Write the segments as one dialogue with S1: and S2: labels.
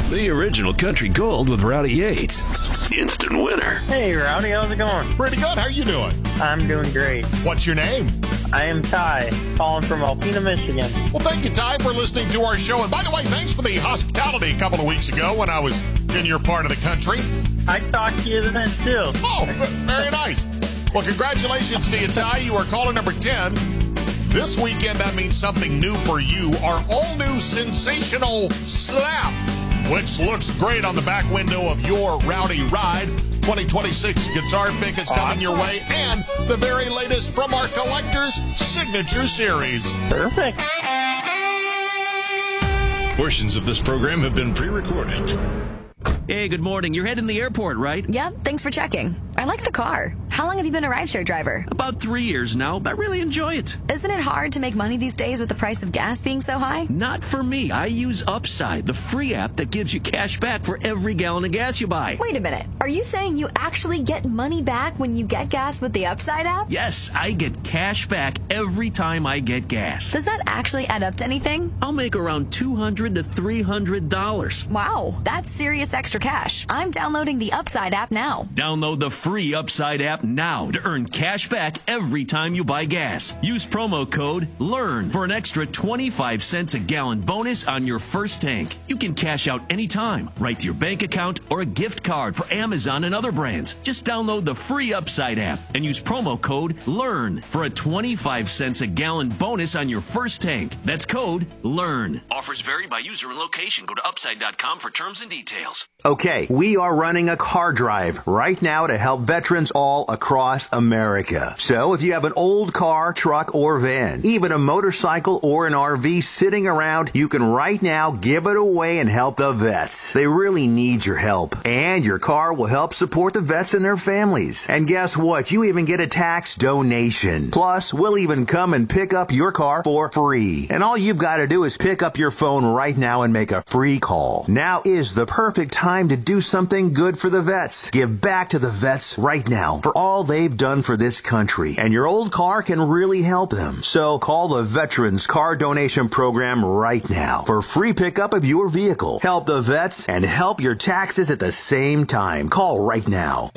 S1: The original country gold with Rowdy Yates. Instant winner.
S2: Hey, Rowdy, how's it going?
S3: Pretty good. How are you doing?
S2: I'm doing great.
S3: What's your name?
S2: I am Ty, calling from Alpena, Michigan.
S3: Well, thank you, Ty, for listening to our show. And by the way, thanks for the hospitality a couple of weeks ago when I was in your part of the country.
S2: I talked to you then, too.
S3: Oh, very nice. Well, congratulations to you, Ty. You are caller number 10. This weekend, that means something new for you. Our all-new sensational Slap, which looks great on the back window of your Rowdy Ride. 2026 guitar pick is coming your way, and the very latest from our Collector's Signature Series.
S2: Perfect.
S3: Portions of this program have been pre-recorded.
S4: Hey, good morning. You're heading to the airport, right?
S5: Yep, thanks for checking. I like the car. How long have you been a rideshare driver?
S4: About 3 years now, but I really enjoy it.
S5: Isn't it hard to make money these days with the price of gas being so high?
S4: Not for me. I use Upside, the free app that gives you cash back for every gallon of gas you buy.
S5: Wait a minute. Are you saying you actually get money back when you get gas with the Upside app?
S4: Yes, I get cash back every time I get gas.
S5: Does that actually add up to anything?
S4: I'll make around $200 to $300.
S5: Wow, that's serious extra cash. I'm downloading the Upside app now.
S4: Download the free Upside app now to earn cash back every time you buy gas. Use promo code LEARN for an extra 25 cents a gallon bonus on your first tank. You can cash out anytime, right to your bank account or a gift card for Amazon and other brands. Just download the free Upside app and use promo code LEARN for a 25 cents a gallon bonus on your first tank. That's code LEARN. Offers vary by user and location. Go to upside.com for terms and details.
S6: Okay, we are running a car drive right now to help veterans all across America. So if you have an old car, truck, or van, even a motorcycle or an RV sitting around, you can right now give it away and help the vets. They really need your help. And your car will help support the vets and their families. And guess what? You even get a tax donation. Plus, we'll even come and pick up your car for free. And all you've got to do is pick up your phone right now and make a free call. Now is the perfect time to do something good for the vets. Give back to the vets right now for all they've done for this country. And your old car can really help them. So call the Veterans Car Donation Program right now for free pickup of your vehicle. Help the vets and help your taxes at the same time. Call right now.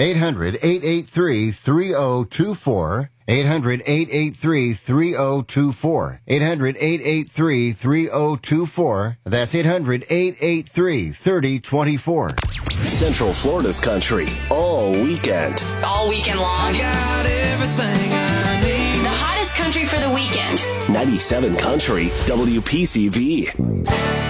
S7: 800-883-3024. 800-883-3024. 800-883-3024. That's 800-883-3024.
S1: Central Florida's country all weekend.
S8: All weekend long.
S9: I got everything I need.
S8: The hottest country for the weekend.
S1: 97 Country, WPCV.